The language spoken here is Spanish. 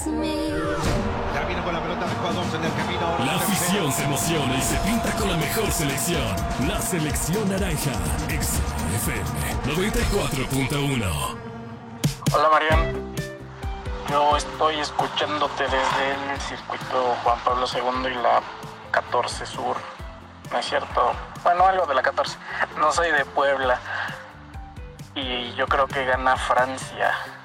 Ya viene con la pelota de jugadores en el camino. La afición se emociona y se pinta con la mejor selección. La selección naranja. XFM 94.1. Hola Marian, yo estoy escuchándote desde el circuito Juan Pablo II y la 14 Sur. No es cierto, bueno, algo de la 14. No soy de Puebla y yo creo que gana Francia.